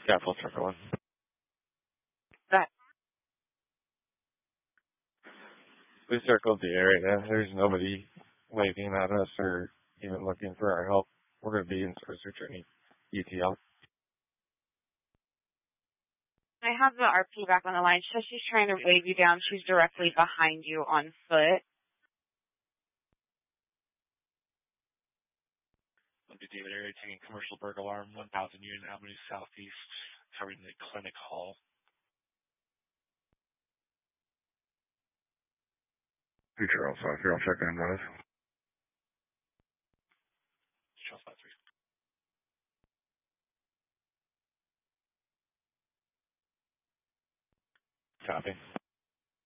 Yeah, full circle. That. We circled the area. There's nobody waving at us or even looking for our help. We're going to be in search of any ETL. I have the RP back on the line. She says she's trying to wave you down. She's directly behind you on foot. David area taking commercial burglar alarm 1000 Union Avenue Southeast, covering the clinic hall. Future also, if you're on check in, guys. Charles 53. Copy.